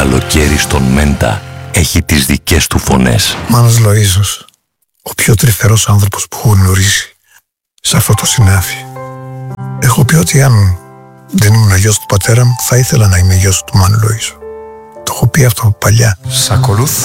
καλοκαίρι στον Μέντα έχει τις δικές του φωνές. Μάνος Λοΐζος, ο πιο τρυφερός άνθρωπος που έχω γνωρίσει σε αυτό το συνάφι. Έχω πει ότι αν δεν ήμουν γιος του πατέρα μου, θα ήθελα να είμαι γιος του Μάνου Λοΐζου. Το έχω πει αυτό παλιά. Σ' ακολουθώ.